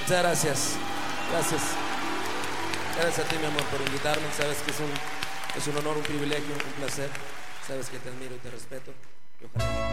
Muchas gracias. Gracias. Gracias a ti, mi amor, por invitarme. Sabes que es un honor, un privilegio, un placer. Sabes que te admiro y te respeto. Y ojalá